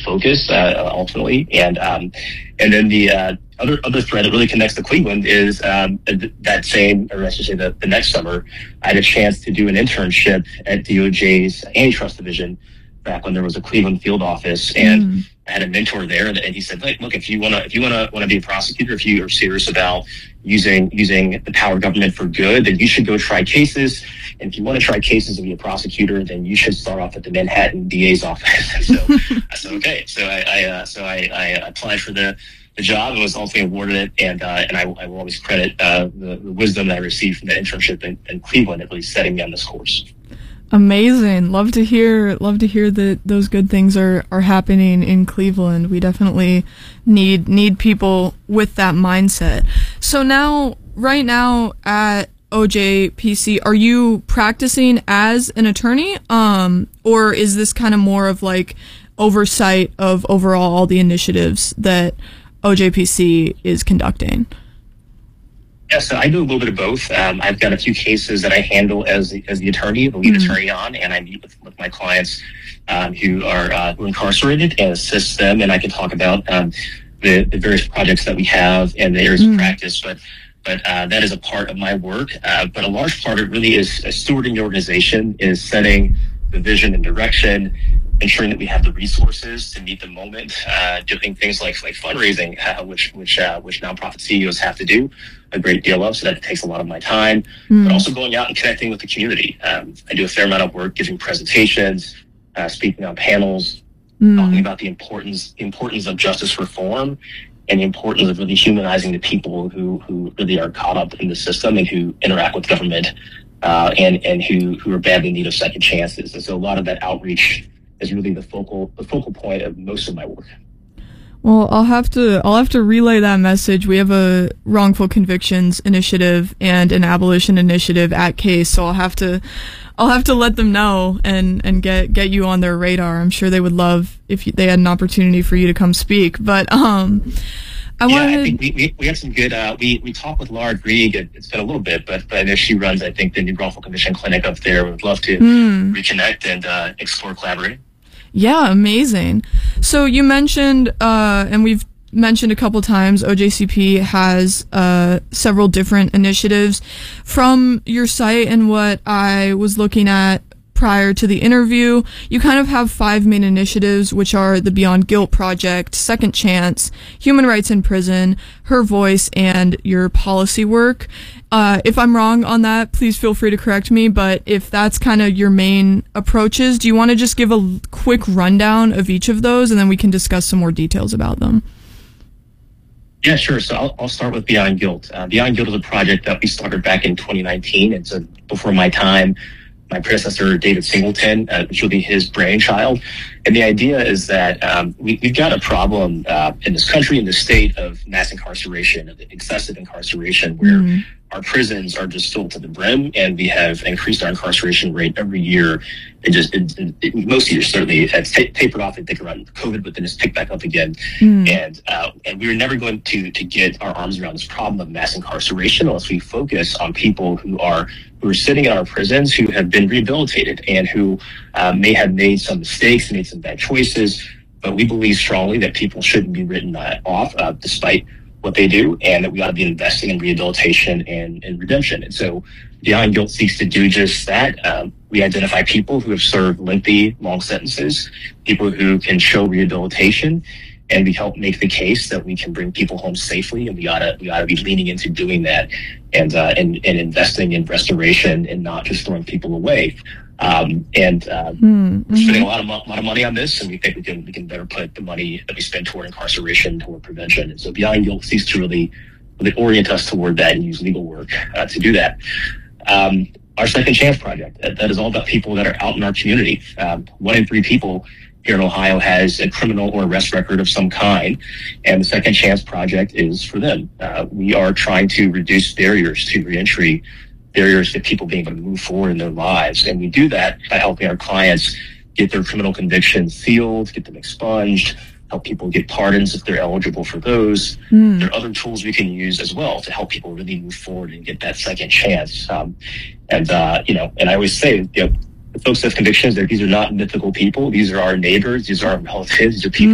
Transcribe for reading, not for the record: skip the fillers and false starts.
focus ultimately. And then the other thread that really connects to Cleveland is that same, or I should say the next summer, I had a chance to do an internship at DOJ's antitrust division back when there was a Cleveland field office, and I had a mentor there, and he said, look, if you wanna be a prosecutor, if you are serious about using the power of government for good, then you should go try cases. And if you want to try cases and be a prosecutor, then you should start off at the Manhattan DA's office. And so I said, okay. So I applied for the job and was ultimately awarded it. And I will always credit the wisdom that I received from the internship in Cleveland at really setting me on this course. Amazing. Love to hear that those good things are happening in Cleveland. We definitely need people with that mindset. So right now at OJPC, are you practicing as an attorney? Or is this kind of more of like oversight of overall all the initiatives that OJPC is conducting? Yeah, so I do a little bit of both. I've got a few cases that I handle as the attorney, the lead attorney on, and I meet with my clients who are incarcerated and assist them, and I can talk about the various projects that we have and the areas of practice. But that is a part of my work. But a large part of it really is stewarding the organization, is setting the vision and direction, ensuring that we have the resources to meet the moment, doing things like fundraising, which nonprofit CEOs have to do a great deal of, so that takes a lot of my time, but also going out and connecting with the community. I do a fair amount of work giving presentations, speaking on panels, talking about the importance of justice reform and the importance of really humanizing the people who really are caught up in the system and who interact with government, and who are badly in need of second chances. And so a lot of that outreach is really the focal point of most of my work. Well, I'll have to relay that message. We have a wrongful convictions initiative and an abolition initiative at Case, so I'll have to let them know and get you on their radar. I'm sure they would love if they had an opportunity for you to come speak. But I think we have some good. We talked with Laura Grieg. It's been a little bit, but I know she runs, I think, the new wrongful conviction clinic up there. Would love to reconnect and explore collaborating. Yeah, amazing. So you mentioned, and we've mentioned a couple times, OJCP has several different initiatives. From your site and what I was looking at prior to the interview, you kind of have 5 main initiatives, which are the Beyond Guilt Project, Second Chance, Human Rights in Prison, Her Voice, and your policy work. If I'm wrong on that, please feel free to correct me, but if that's kind of your main approaches, do you want to just give a quick rundown of each of those, and then we can discuss some more details about them? Yeah, sure. So I'll start with Beyond Guilt. Beyond Guilt is a project that we started back in 2019. It's before my time. My predecessor, David Singleton, which will be his brainchild. And the idea is that we've got a problem in this country, in the state of mass incarceration, of excessive incarceration, where our prisons are just filled to the brim, and we have increased our incarceration rate every year. Most years, certainly, it has tapered off, I think, around COVID, but then it's picked back up again. And we were never going to get our arms around this problem of mass incarceration unless we focus on people who are sitting in our prisons, who have been rehabilitated and who may have made some mistakes, made some bad choices. But we believe strongly that people shouldn't be written off despite what they do, and that we ought to be investing in rehabilitation and redemption. And so Beyond Guilt seeks to do just that. We identify people who have served lengthy, long sentences, people who can show rehabilitation, and we help make the case that we can bring people home safely, and we ought to be leaning into doing that and investing in restoration and not just throwing people away. We're spending a lot of money on this, and we think we can better put the money that we spend toward incarceration toward prevention. And so Beyond Guilt seeks to really orient us toward that and use legal work to do that. Our Second Chance project, that is all about people that are out in our community. 1 in 3 people here in Ohio has a criminal or arrest record of some kind, and the Second Chance project is for them. We are trying to reduce barriers to reentry, barriers to people being able to move forward in their lives, and we do that by helping our clients get their criminal convictions sealed, get them expunged, help people get pardons if they're eligible for those. There are other tools we can use as well to help people really move forward and get that second chance. And I always say, the folks that have convictions, these are not mythical people. These are our neighbors. These are our relatives. These are people